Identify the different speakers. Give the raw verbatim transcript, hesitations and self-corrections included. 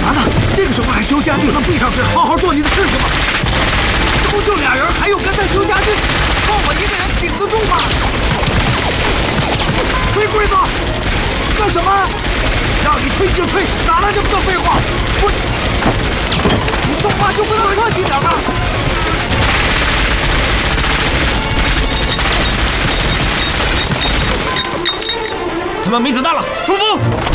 Speaker 1: 嘛呢？这个时候还修家具，能闭上嘴好好做你的事情吗？这不就俩人，还有个在修家具，靠我一个人顶得住吗？推柜子，干什么？让你推就推，哪来这么多废话？我，你说话就不能客气点吗？
Speaker 2: 他们没子弹了，冲锋！